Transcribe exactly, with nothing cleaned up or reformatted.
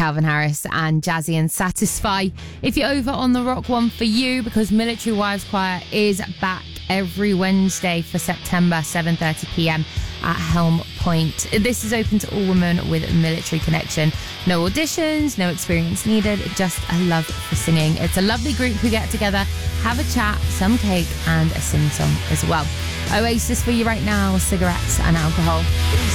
Calvin Harris and Jazzy and Satisfy. If you're over on the Rock One for you, because Military Wives Choir is back every Wednesday for September, seven thirty p.m. at Helm Point. This is open to all women with a military connection. No auditions, no experience needed, just a love for singing. It's a lovely group who get together, have a chat, some cake and a sing-song as well. Oasis for you right now, cigarettes and alcohol.